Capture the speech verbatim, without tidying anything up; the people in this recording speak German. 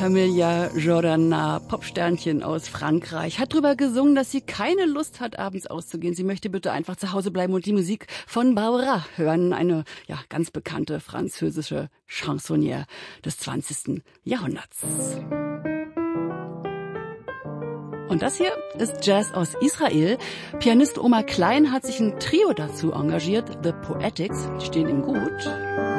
Camilla Jordana, Popsternchen aus Frankreich, hat drüber gesungen, dass sie keine Lust hat, abends auszugehen. Sie möchte bitte einfach zu Hause bleiben und die Musik von Barbara hören. Eine ja, ganz bekannte französische Chansonnière des zwanzigsten Jahrhunderts. Und das hier ist Jazz aus Israel. Pianist Omar Klein hat sich ein Trio dazu engagiert, The Poetics, die stehen ihm gut.